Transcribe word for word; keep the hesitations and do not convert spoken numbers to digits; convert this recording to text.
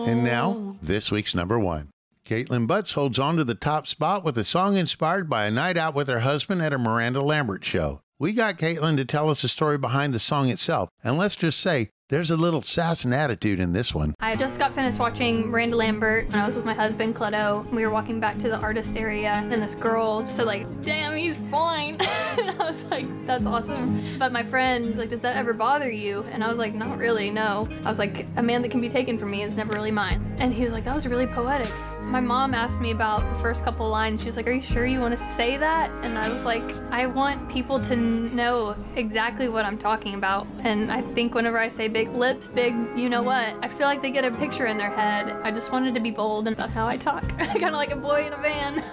And now, this week's number one. Caitlin Butts holds on to the top spot with a song inspired by a night out with her husband at a Miranda Lambert show. We got Caitlin to tell us the story behind the song itself, and let's just say, there's a little sass and attitude in this one. I just got finished watching Miranda Lambert when I was with my husband, Cleto. We were walking back to the artist area, and this girl said, like, damn, he's fine. And I was like, that's awesome. But my friend was like, does that ever bother you? And I was like, not really, no. I was like, a man that can be taken from me is never really mine. And he was like, that was really poetic. My mom asked me about the first couple lines. She was like, are you sure you want to say that? And I was like, I want people to know exactly what I'm talking about. And I think whenever I say big lips, big you know what, I feel like they get a picture in their head. I just wanted to be bold about how I talk. Kind of like a boy in a van.